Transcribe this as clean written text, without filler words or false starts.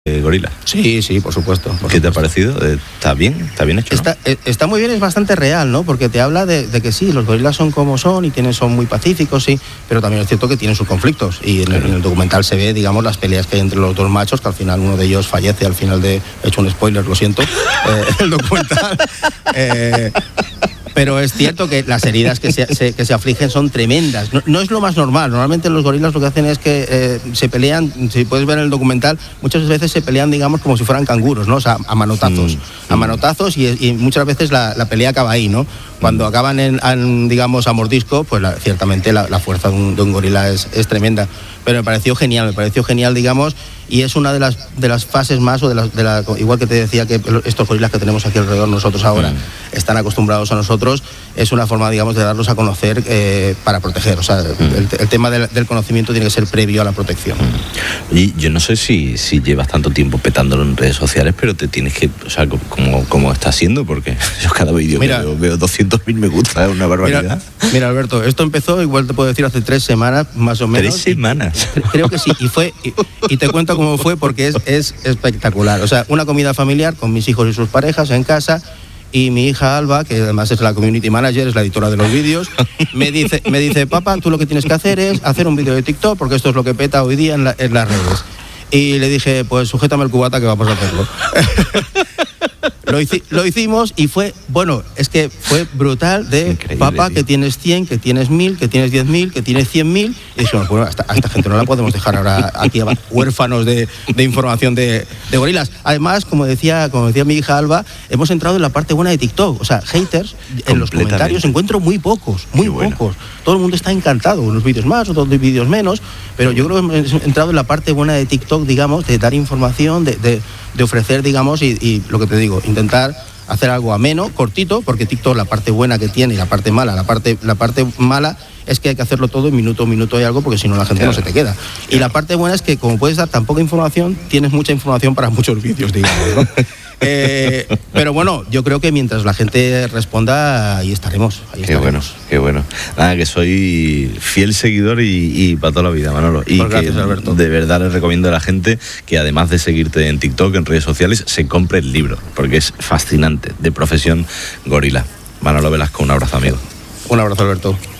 gorila. Sí, por supuesto. ¿Qué te ha parecido? ¿Está bien hecho, ¿no? Está muy bien, es bastante real, ¿no? Porque te habla de que sí, los gorilas son como son y son muy pacíficos, sí, pero también es cierto que tienen sus conflictos. Y en el documental se ve, digamos, las peleas que hay entre los dos machos, que al final uno de ellos fallece al final de... He hecho un spoiler, lo siento, el documental. Pero es cierto que las heridas que se afligen son tremendas. No es lo más normal. Normalmente los gorilas lo que hacen es que se pelean, si puedes ver en el documental, muchas veces se pelean, digamos, como si fueran canguros, ¿no? O sea, a manotazos. A manotazos y muchas veces la pelea acaba ahí, ¿no? Cuando acaban digamos, a mordisco, pues ciertamente la fuerza de un gorila es tremenda. Pero me pareció genial, digamos, y es una de las fases más, igual que te decía que estos gorilas que tenemos aquí alrededor nosotros ahora están acostumbrados a nosotros, es una forma, digamos, de darlos a conocer para proteger. O sea, el tema del conocimiento tiene que ser previo a la protección. Y yo no sé si llevas tanto tiempo petándolo en redes sociales, pero te tienes que, o sea, como está siendo, porque yo cada vídeo que veo 200.000 me gusta, es una barbaridad. Mira, Alberto, esto empezó, igual te puedo decir, hace 3 semanas, más o menos. 3 semanas. Creo que sí, y te cuento cómo fue porque es espectacular. O sea, una comida familiar con mis hijos y sus parejas en casa, y mi hija Alba, que además es la community manager, es la editora de los vídeos, me dice, papá, tú lo que tienes que hacer es hacer un vídeo de TikTok, porque esto es lo que peta hoy día en las redes. Y le dije, pues sujétame el cubata que vamos a hacerlo. Lo hicimos y fue brutal de increíble, papá, tío. Que tienes 100, que tienes 1000, que tienes 10.000, que tienes 100.000. Y dijimos, bueno, a esta gente no la podemos dejar ahora aquí huérfanos de información de gorilas. Además, como decía mi hija Alba, hemos entrado en la parte buena de TikTok. O sea, haters en los comentarios encuentro muy pocos. Todo el mundo está encantado, unos vídeos más, otros vídeos menos, pero yo creo que hemos entrado en la parte buena de TikTok, digamos, de dar información, de ofrecer, digamos, y lo que te digo, intentar hacer algo ameno, cortito, porque TikTok, la parte buena que tiene y la parte mala es que hay que hacerlo todo en minuto y algo, porque si no la gente no se te queda. Y la parte buena es que como puedes dar tan poca información, tienes mucha información para muchos vídeos, digamos, ¿no? Pero bueno, yo creo que mientras la gente responda, ahí estaremos. Qué bueno. Nada, que soy fiel seguidor y para toda la vida, Manolo. Y gracias, Alberto. De verdad les recomiendo a la gente que, además de seguirte en TikTok, en redes sociales, se compre el libro, porque es fascinante, de Profesión Gorila. Manolo Velasco, un abrazo, amigo. Un abrazo, Alberto.